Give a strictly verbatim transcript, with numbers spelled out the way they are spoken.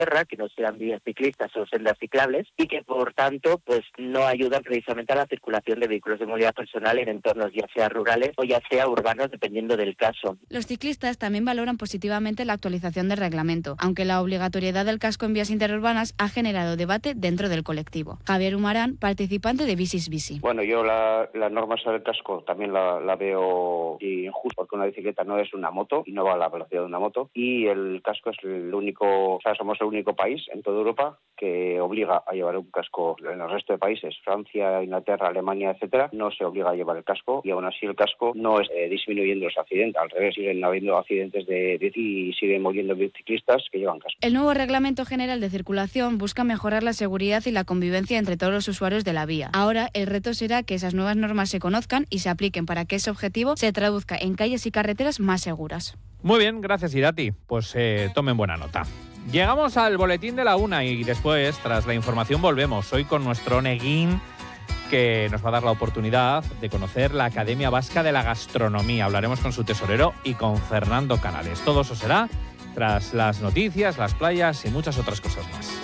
tierra, que no sean vías ciclistas o sendas ciclables, y que por tanto pues no ayudan precisamente a la circulación de vehículos de movilidad personal en entornos ya sea rurales o ya sea urbanos, dependiendo del caso. Los ciclistas también valoran positivamente la actualización del reglamento, aunque la obligatoriedad del casco en vías interurbanas ha generado debate dentro del colectivo. Javier Humarán, participante de Bicis Bici. Bueno, yo la, la norma del casco también la, la veo injusta, porque una bicicleta no es una moto y no va a la velocidad de una moto, y el casco es el único, o sea, somos el único país en toda Europa que obliga a llevar un casco. En el resto de países, Francia, Inglaterra, Alemania, etcétera, no se obliga a llevar el casco, y aún así el casco no es eh, disminuyendo los accidentes, al revés, siguen habiendo accidentes de bici y siguen muriendo ciclistas que llevan casco. El nuevo Reglamento General de Circulación busca mejorar la seguridad y la convivencia entre todos los usuarios de la vía. Ahora, el reto será que esas nuevas normas se conozcan y se apliquen para que ese objetivo se traduzca en calles y carreteras más seguras. Muy bien, gracias Irati. Pues eh, tomen buena nota. Llegamos al boletín de la una y después, tras la información, volvemos. Hoy con nuestro Neguín, que nos va a dar la oportunidad de conocer la Academia Vasca de la Gastronomía. Hablaremos con su tesorero y con Fernando Canales. Todo eso será tras las noticias, las playas y muchas otras cosas más.